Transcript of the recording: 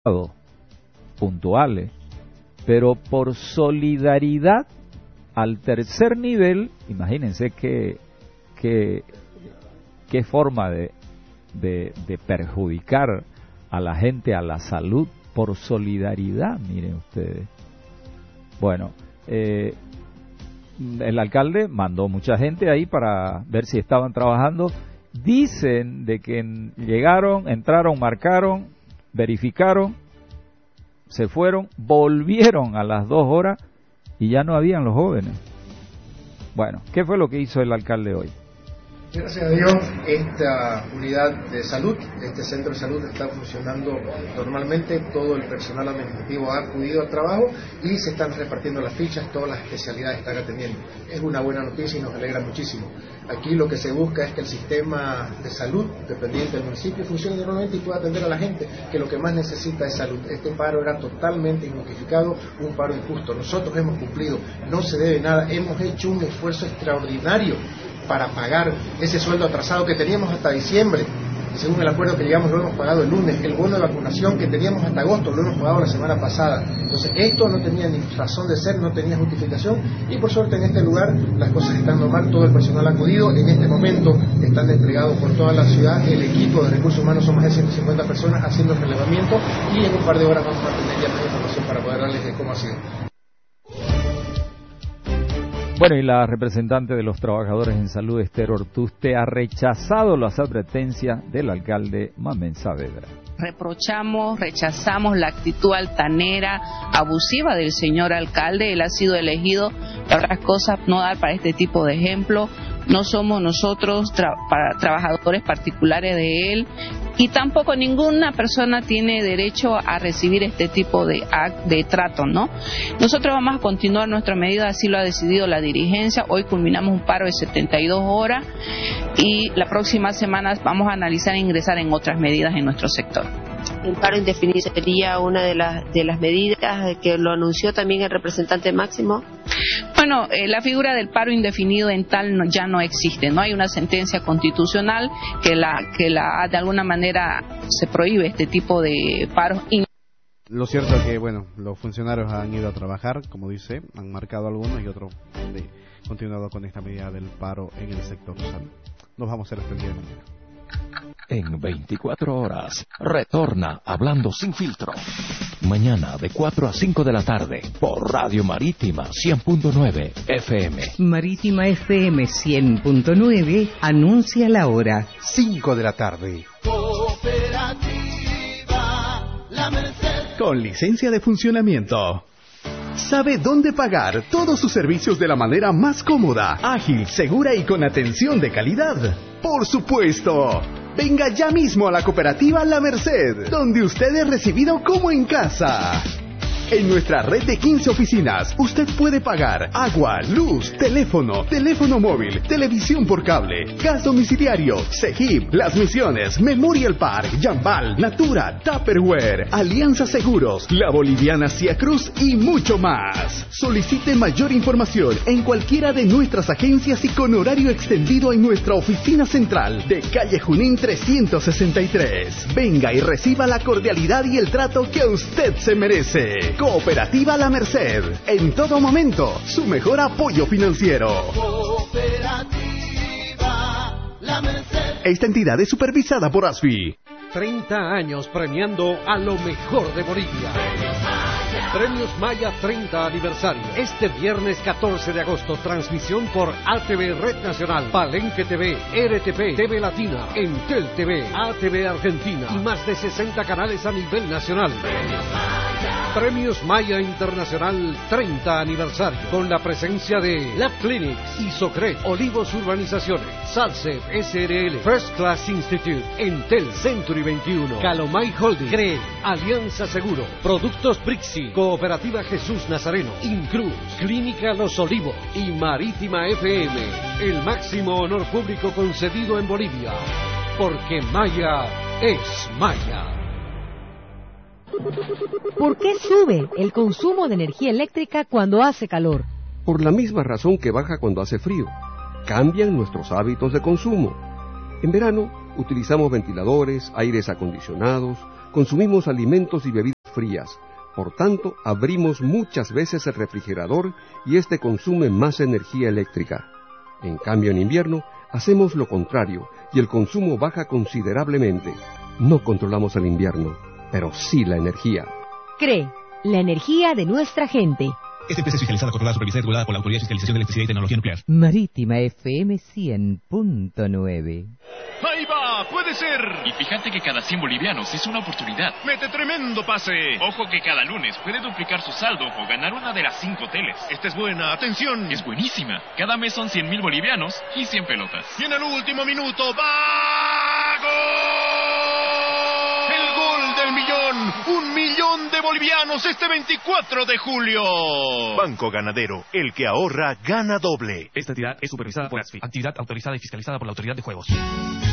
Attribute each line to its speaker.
Speaker 1: puntuales, pero por solidaridad al tercer nivel, imagínense qué forma de perjudicar a la gente, a la salud, por solidaridad, miren ustedes. Bueno, el alcalde mandó mucha gente ahí para ver si estaban trabajando. Dicen de que llegaron, entraron, marcaron, verificaron, se fueron, volvieron a las 2 horas y ya no habían los jóvenes. Bueno, ¿qué fue lo que hizo el alcalde hoy?
Speaker 2: Gracias a Dios, esta unidad de salud, este centro de salud está funcionando normalmente, todo el personal administrativo ha acudido al trabajo y se están repartiendo las fichas, todas las especialidades están atendiendo. Es una buena noticia y nos alegra muchísimo. Aquí lo que se busca es que el sistema de salud dependiente del municipio funcione normalmente y pueda atender a la gente, que lo que más necesita es salud. Este paro era totalmente injustificado, un paro injusto. Nosotros hemos cumplido, no se debe nada, hemos hecho un esfuerzo extraordinario para pagar ese sueldo atrasado que teníamos hasta diciembre. Según el acuerdo que llegamos, lo hemos pagado el lunes. El bono de vacunación que teníamos hasta agosto lo hemos pagado la semana pasada. Entonces, esto no tenía ni razón de ser, no tenía justificación, y por suerte en este lugar las cosas están normal, todo el personal ha acudido. En este momento están desplegados por toda la ciudad, el equipo de recursos humanos, son más de 150 personas haciendo el relevamiento, y en un par de horas vamos a tener ya más información para poder darles de cómo ha sido.
Speaker 1: Bueno, y la representante de los trabajadores en salud, Esther Ortuste, ha rechazado las advertencias del alcalde Mamén Saavedra.
Speaker 3: Rechazamos la actitud altanera, abusiva del señor alcalde. Él ha sido elegido, para otras cosas, no dar para este tipo de ejemplo. No somos nosotros trabajadores particulares de él, y tampoco ninguna persona tiene derecho a recibir este tipo de trato, ¿no? Nosotros vamos a continuar nuestra medida, así lo ha decidido la dirigencia. Hoy culminamos un paro de 72 horas y la próxima semana vamos a analizar e ingresar en otras medidas en nuestro sector.
Speaker 4: El paro indefinido sería una de las medidas que lo anunció también el representante máximo.
Speaker 3: Bueno, la figura del paro indefinido en tal ya no existe. No hay una sentencia constitucional que de alguna manera se prohíbe este tipo de paros.
Speaker 5: Lo cierto es que, bueno, los funcionarios han ido a trabajar, como dice, han marcado algunos y otros continuado con esta medida del paro en el sector salud. Nos vamos a hacer este día de mañana.
Speaker 6: En 24 horas, retorna Hablando Sin Filtro. Mañana de 4 a 5 de la tarde, por Radio Marítima 100.9 FM.
Speaker 7: Marítima FM 100.9 anuncia la hora.
Speaker 8: 5 de la tarde.
Speaker 9: Cooperativa La Merced.
Speaker 8: Con licencia de funcionamiento. Sabe dónde pagar todos sus servicios de la manera más cómoda, ágil, segura y con atención de calidad. ¡Por supuesto! Venga ya mismo a la cooperativa La Merced, donde usted es recibido como en casa. En nuestra red de 15 oficinas, usted puede pagar agua, luz, teléfono móvil, televisión por cable, gas domiciliario, CEGIP, Las Misiones, Memorial Park, Jambal, Natura, Tupperware, Alianza Seguros, La Boliviana Cia Cruz y mucho más. Solicite mayor información en cualquiera de nuestras agencias y con horario extendido en nuestra oficina central de calle Junín 363. Venga y reciba la cordialidad y el trato que usted se merece. Cooperativa La Merced, en todo momento, su mejor apoyo financiero.
Speaker 9: Cooperativa La Merced.
Speaker 8: Esta entidad es supervisada por ASFI.
Speaker 10: 30 años premiando a lo mejor de Bolivia. Premios Maya 30 aniversario. Este viernes 14 de agosto, transmisión por ATV Red Nacional, Palenque TV, RTP, TV Latina, Entel TV, ATV Argentina y más de 60 canales a nivel nacional. Premios Maya Internacional 30 aniversario, con la presencia de Lab Clinics, Isocred, Olivos Urbanizaciones, Salsef SRL, First Class Institute, Entel Century 21, Calomay Holding, CRE, Alianza Seguro, Productos Brixi, Cooperativa Jesús Nazareno, Incruz, Clínica Los Olivos y Marítima FM, el máximo honor público concedido en Bolivia, porque Maya es Maya.
Speaker 11: ¿Por qué sube el consumo de energía eléctrica cuando hace calor?
Speaker 12: Por la misma razón que baja cuando hace frío. Cambian nuestros hábitos de consumo. En verano utilizamos ventiladores, aires acondicionados, consumimos alimentos y bebidas frías. Por tanto, abrimos muchas veces el refrigerador y este consume más energía eléctrica. En cambio, en invierno, hacemos lo contrario y el consumo baja considerablemente. No controlamos el invierno, pero sí la energía.
Speaker 11: CRE, la energía de nuestra gente.
Speaker 13: Esta empresa es fiscalizada, controlada, supervisada y regulada por la Autoridad de Fiscalización de Electricidad y Tecnología Nuclear.
Speaker 7: Marítima FM 100.9.
Speaker 14: ¡Ahí va! ¡Puede ser! Y fíjate que cada 100 bolivianos es una oportunidad. ¡Mete tremendo pase! Ojo que cada lunes puede duplicar su saldo o ganar una de las 5 teles.
Speaker 15: Esta es buena, atención.
Speaker 14: Es buenísima. Cada mes son 100.000 bolivianos y 100 pelotas.
Speaker 15: Y en el último minuto, ¡va! ¡Gol! ¡El gol del millón! ¡1 millón de bolivianos este 24 de julio! Banco Ganadero, el que ahorra, gana doble.
Speaker 14: Esta entidad es supervisada por ASFI, actividad autorizada y fiscalizada por la Autoridad de Juegos.